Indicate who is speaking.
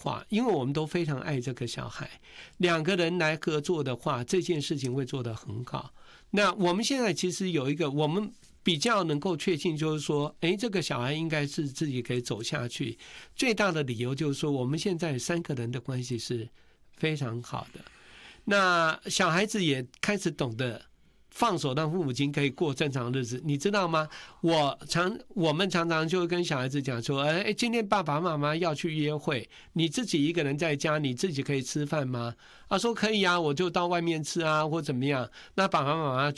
Speaker 1: 话，因为我们都非常爱这个小孩，两个人来合作的话，这件事情会做得很好。那我们现在其实有一个我们比较能够确信，就是说这个小孩应该是自己可以走下去，最大的理由就是说我们现在3个人的关系是非常好的，那小孩子也开始懂得放手让父母亲可以过正常日子，你知道吗？我们常常就会跟小孩子讲说，今天爸爸妈妈要去约会，你自己一个人在家，你自己可以吃饭吗？说可以啊，我就到外面吃啊，或怎么样。那爸爸妈妈